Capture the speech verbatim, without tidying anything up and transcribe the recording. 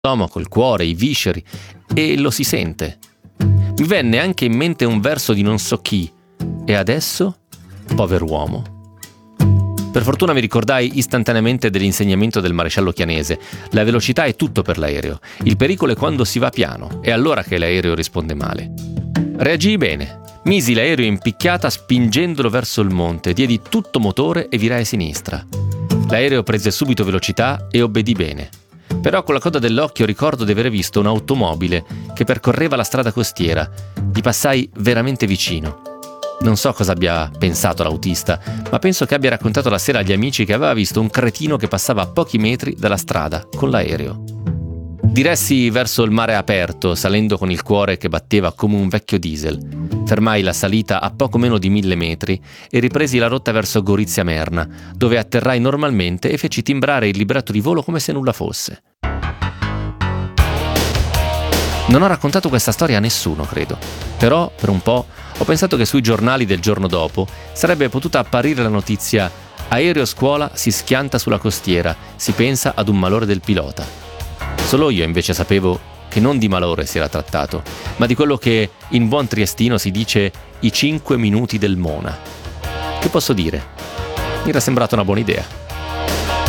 stomaco, il cuore, i visceri, e lo si sente. Mi venne anche in mente un verso di non so chi, e adesso, pover'uomo. Per fortuna mi ricordai istantaneamente dell'insegnamento del maresciallo Chianese. La velocità è tutto per l'aereo. Il pericolo è quando si va piano, è allora che l'aereo risponde male. Reagii bene. Misi l'aereo in picchiata spingendolo verso il monte, diedi tutto motore e virai a sinistra. L'aereo prese subito velocità e obbedì bene. Però con la coda dell'occhio ricordo di aver visto un'automobile che percorreva la strada costiera. Gli passai veramente vicino. Non so cosa abbia pensato l'autista, ma penso che abbia raccontato la sera agli amici che aveva visto un cretino che passava a pochi metri dalla strada con l'aereo. Diressi verso il mare aperto, salendo con il cuore che batteva come un vecchio diesel. Fermai la salita a poco meno di mille metri e ripresi la rotta verso Gorizia Merna, dove atterrai normalmente e feci timbrare il libretto di volo come se nulla fosse. Non ho raccontato questa storia a nessuno, credo. Però, per un po', ho pensato che sui giornali del giorno dopo sarebbe potuta apparire la notizia: aereo scuola si schianta sulla costiera, si pensa ad un malore del pilota. Solo io invece sapevo che non di malore si era trattato, ma di quello che in buon triestino si dice i cinque minuti del Mona. Che posso dire? Mi era sembrata una buona idea.